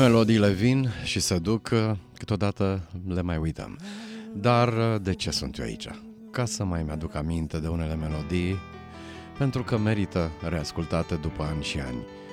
Melodiile vin și se duc, câteodată le mai uităm. Dar de ce sunt eu aici? Ca să mai mi-aduc aminte de unele melodii, pentru că merită reascultate după ani și ani.